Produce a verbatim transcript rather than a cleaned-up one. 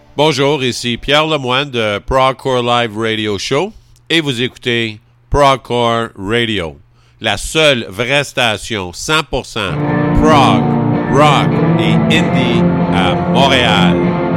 Bonjour, ici Pierre Lemoine de Progcore Live Radio Show et vous écoutez Progcore Radio, la seule vraie station cent pour cent prog, rock et indie à Montréal.